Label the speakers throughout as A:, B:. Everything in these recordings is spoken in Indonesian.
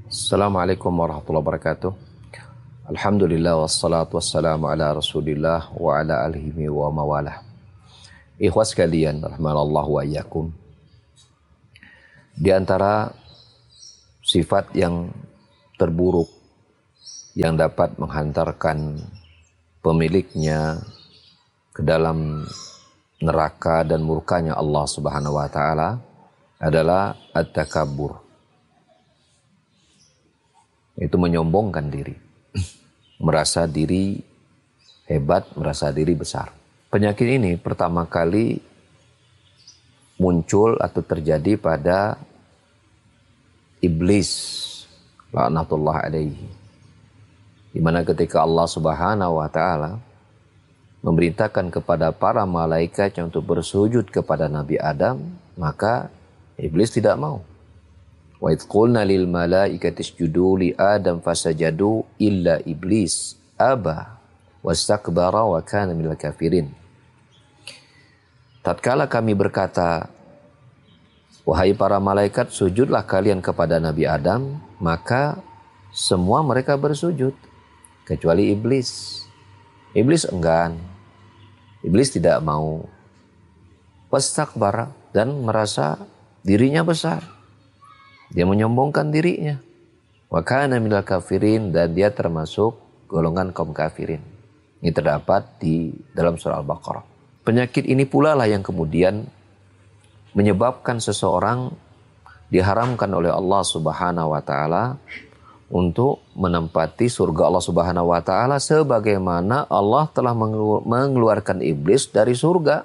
A: Assalamualaikum warahmatullahi wabarakatuh. Alhamdulillah wassalatu wassalamu ala rasulillah wa ala alihi wa mawalah. Ikhwas sekalian, rahimanallahu wa iyyakum. Di antara sifat yang terburuk yang dapat menghantarkan pemiliknya ke dalam neraka dan murkanya Allah Subhanahu wa taala adalah at-takabbur. Itu menyombongkan diri, merasa diri hebat, merasa diri besar. Penyakit ini pertama kali muncul atau terjadi pada iblis, laknatullah alaihi. Di mana ketika Allah Subhanahu wa taala memerintahkan kepada para malaikat untuk bersujud kepada Nabi Adam, maka iblis tidak mau. Wa idh qulna lil malaikati isjudu li Adam fasajadu illa iblis aba wastakbara wa kana minal kafirin. Tatkala kami berkata, wahai para malaikat, sujudlah kalian kepada Nabi Adam, maka semua mereka bersujud kecuali iblis. Iblis enggan. Iblis tidak mau. Wastakbara, dan merasa dirinya besar. Dia menyombongkan dirinya. Wa kana minal kafirin, dan dia termasuk golongan kaum kafirin. Ini terdapat di dalam surah Al-Baqarah. Penyakit ini pula lah yang kemudian menyebabkan seseorang diharamkan oleh Allah Subhanahu wa taala untuk menempati surga Allah Subhanahu wa taala, sebagaimana Allah telah mengeluarkan iblis dari surga.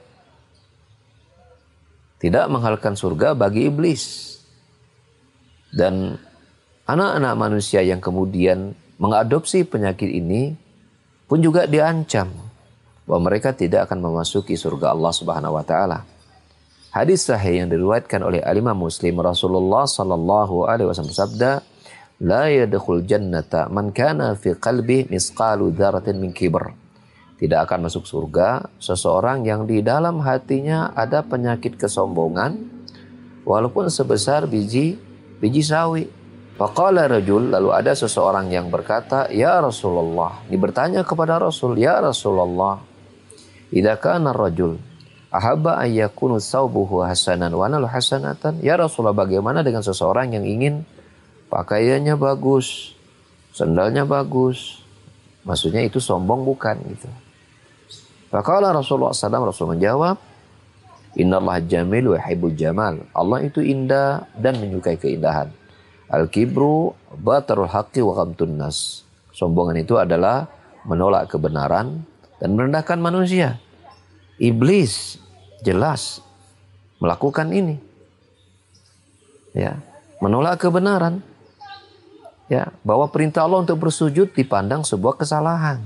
A: Tidak menghalalkan surga bagi iblis. Dan anak-anak manusia yang kemudian mengadopsi penyakit ini pun juga diancam bahwa mereka tidak akan memasuki surga Allah Subhanahu wa taala. Hadis sahih yang diriwayatkan oleh Imam Muslim, Rasulullah sallallahu alaihi wasallam bersabda, "La yadkhul jannata man kana fi qalbi misqalu dzarratin min kibr." Tidak akan masuk surga seseorang yang di dalam hatinya ada penyakit kesombongan walaupun sebesar biji sawi. Faqala rajul, lalu ada seseorang yang berkata, "Ya Rasulullah." Ini bertanya kepada Rasul, "Ya Rasulullah, idza kana rajul ahabba an yakunu thawbuhu hasanan wa nalu hasanatan." Ya Rasulullah, bagaimana dengan seseorang yang ingin pakaiannya bagus, sandalnya bagus? Maksudnya itu sombong bukan gitu. Faqala Rasulullah SAW, Rasul menjawab, "Innallaha jamil wa yuhibbul jamal." Allah itu indah dan menyukai keindahan. Al-kibru batarul haqqi wa ghamtun nas. Sombongan itu adalah menolak kebenaran dan merendahkan manusia. Iblis jelas melakukan ini. Ya, menolak kebenaran. Ya, bahwa perintah Allah untuk bersujud dipandang sebuah kesalahan.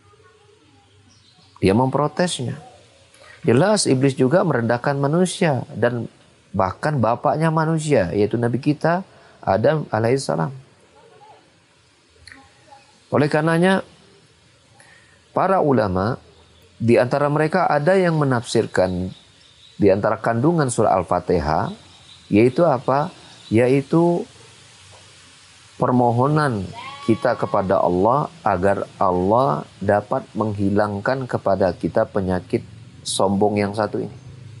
A: Dia memprotesnya. Jelas iblis juga merendahkan manusia dan bahkan bapaknya manusia, yaitu Nabi kita Adam alaihissalam. Oleh karenanya para ulama di antara mereka ada yang menafsirkan di antara kandungan surah Al-Fatihah, yaitu apa? Yaitu permohonan kita kepada Allah agar Allah dapat menghilangkan kepada kita penyakit sombong yang satu ini.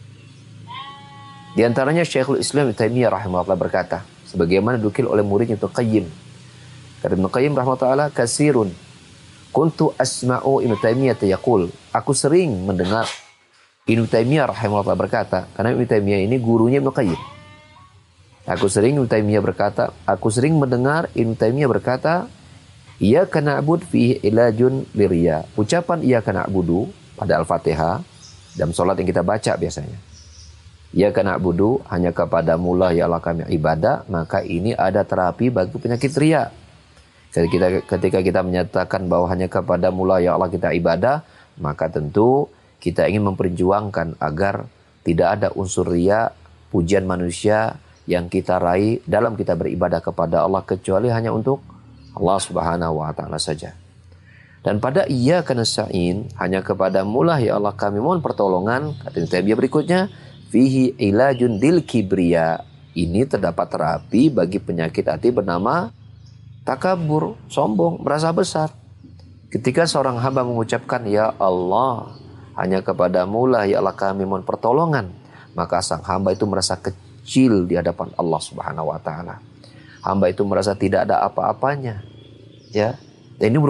A: Di antaranya Syekhul Islam Ibnu Taimiyah rahimahullah berkata, sebagaimana dinukil oleh muridnya Ibnu Qayyim. Kata Ibnu Qayyim rahimahullah, "Kasirun kuntu asma'u Ibnu Taimiyah yaqul." Aku sering mendengar Ibnu Taimiyah rahimahullah berkata, karena Ibnu Taimiyah ini gurunya Ibnu Qayyim. Aku sering mendengar Ibnu Taimiyah berkata, "Iyyaka na'budu fihi ilajun liriya." Ucapan iyyaka na'budu pada Al-Fatihah dalam sholat yang kita baca biasanya, iyyaka na'budu, hanya kepadamu lah ya Allah kami ibadah, maka ini ada terapi bagi penyakit riya. Ketika kita menyatakan bahwa hanya kepadamu lah ya Allah kita ibadah, maka tentu kita ingin memperjuangkan agar tidak ada unsur riya, pujian manusia yang kita raih dalam kita beribadah kepada Allah, kecuali hanya untuk Allah Subhanahu wa taala saja. Dan pada iyyaka nasta'in, hanya kepadamu lah ya Allah kami mohon pertolongan, kata Taimiyah berikutnya, fihi ilajun dil kibriya. Ini terdapat terapi bagi penyakit hati bernama takabur, sombong, merasa besar. Ketika seorang hamba mengucapkan, ya Allah, hanya kepadamu lah ya Allah kami mohon pertolongan, maka sang hamba itu merasa kecil di hadapan Allah Subhanahu wa taala. Hamba itu merasa tidak ada apa-apanya. Ya. Dan ini